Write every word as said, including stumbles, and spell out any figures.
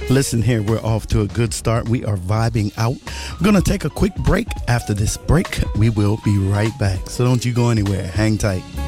Listen here, we're off to a good start. We are vibing out. We're going to take a quick break. After this break, we will be right back. So don't you go anywhere. Hang tight.